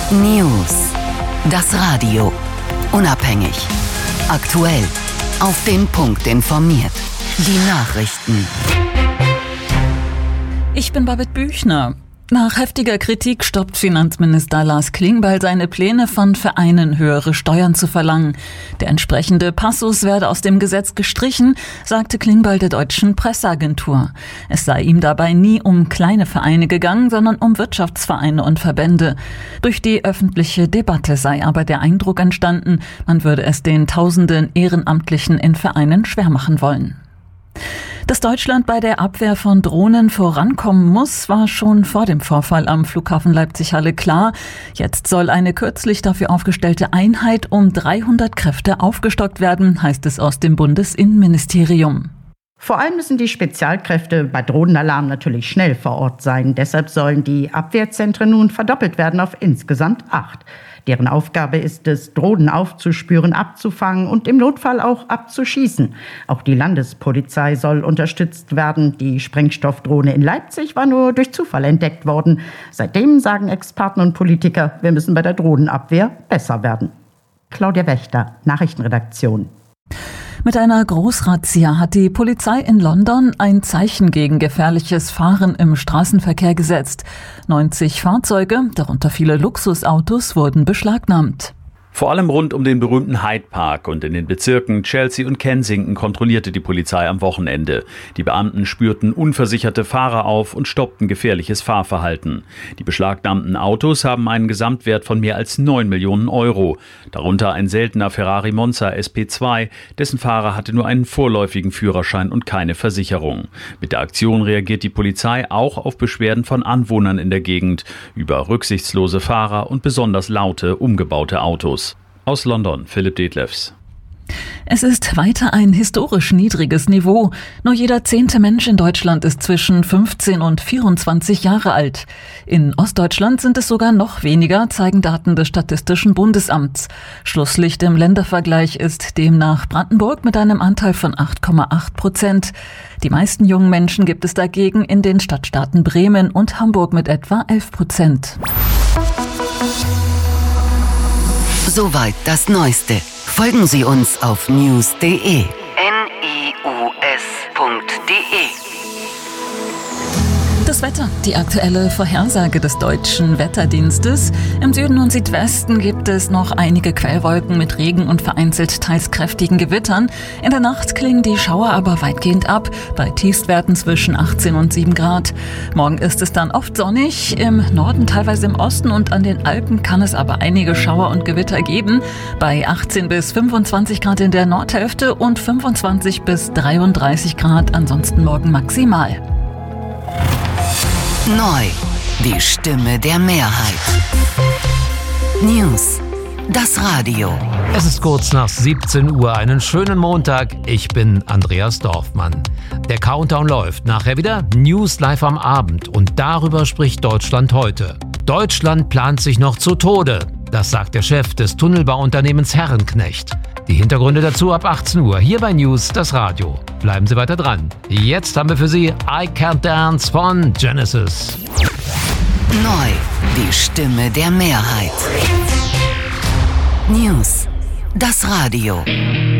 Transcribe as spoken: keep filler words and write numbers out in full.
News. Das Radio. Unabhängig. Aktuell. Auf den Punkt informiert. Die Nachrichten. Ich bin Babette Büchner. Nach heftiger Kritik stoppt Finanzminister Lars Klingbeil seine Pläne, von Vereinen höhere Steuern zu verlangen. Der entsprechende Passus werde aus dem Gesetz gestrichen, sagte Klingbeil der deutschen Presseagentur. Es sei ihm dabei nie um kleine Vereine gegangen, sondern um Wirtschaftsvereine und Verbände. Durch die öffentliche Debatte sei aber der Eindruck entstanden, man würde es den tausenden Ehrenamtlichen in Vereinen schwer machen wollen. Dass Deutschland bei der Abwehr von Drohnen vorankommen muss, war schon vor dem Vorfall am Flughafen Leipzig-Halle klar. Jetzt soll eine kürzlich dafür aufgestellte Einheit um dreihundert Kräfte aufgestockt werden, heißt es aus dem Bundesinnenministerium. Vor allem müssen die Spezialkräfte bei Drohnenalarm natürlich schnell vor Ort sein. Deshalb sollen die Abwehrzentren nun verdoppelt werden auf insgesamt acht. Deren Aufgabe ist es, Drohnen aufzuspüren, abzufangen und im Notfall auch abzuschießen. Auch die Landespolizei soll unterstützt werden. Die Sprengstoffdrohne in Leipzig war nur durch Zufall entdeckt worden. Seitdem sagen Experten und Politiker, wir müssen bei der Drohnenabwehr besser werden. Claudia Wächter, Nachrichtenredaktion. Mit einer Großrazzia hat die Polizei in London ein Zeichen gegen gefährliches Fahren im Straßenverkehr gesetzt. neunzig Fahrzeuge, darunter viele Luxusautos, wurden beschlagnahmt. Vor allem rund um den berühmten Hyde Park und in den Bezirken Chelsea und Kensington kontrollierte die Polizei am Wochenende. Die Beamten spürten unversicherte Fahrer auf und stoppten gefährliches Fahrverhalten. Die beschlagnahmten Autos haben einen Gesamtwert von mehr als neun Millionen Euro. Darunter ein seltener Ferrari Monza S P zwei, dessen Fahrer hatte nur einen vorläufigen Führerschein und keine Versicherung. Mit der Aktion reagiert die Polizei auch auf Beschwerden von Anwohnern in der Gegend über rücksichtslose Fahrer und besonders laute, umgebaute Autos. Aus London, Philipp Detlefs. Es ist weiter ein historisch niedriges Niveau. Nur jeder zehnte Mensch in Deutschland ist zwischen fünfzehn und vierundzwanzig Jahre alt. In Ostdeutschland sind es sogar noch weniger, zeigen Daten des Statistischen Bundesamts. Schlusslicht im Ländervergleich ist demnach Brandenburg mit einem Anteil von acht Komma acht Prozent. Die meisten jungen Menschen gibt es dagegen in den Stadtstaaten Bremen und Hamburg mit etwa elf Prozent. Soweit das Neueste. Folgen Sie uns auf news punkt de. N I U S punkt de. Das Wetter, die aktuelle Vorhersage des Deutschen Wetterdienstes. Im Süden und Südwesten gibt es noch einige Quellwolken mit Regen und vereinzelt teils kräftigen Gewittern. In der Nacht klingen die Schauer aber weitgehend ab, bei Tiefstwerten zwischen achtzehn und sieben Grad. Morgen ist es dann oft sonnig, im Norden teilweise im Osten und an den Alpen kann es aber einige Schauer und Gewitter geben. Bei achtzehn bis fünfundzwanzig Grad in der Nordhälfte und fünfundzwanzig bis dreiunddreißig Grad ansonsten morgen maximal. Neu. Die Stimme der Mehrheit. News. Das Radio. Es ist kurz nach siebzehn Uhr. Einen schönen Montag. Ich bin Andreas Dorfmann. Der Countdown läuft. Nachher wieder News live am Abend. Und darüber spricht Deutschland heute. Deutschland plant sich noch zu Tode. Das sagt der Chef des Tunnelbauunternehmens Herrenknecht. Die Hintergründe dazu ab achtzehn Uhr. Hier bei News, das Radio. Bleiben Sie weiter dran. Jetzt haben wir für Sie I Can't Dance von Genesis. Neu. Die Stimme der Mehrheit. News. Das Radio.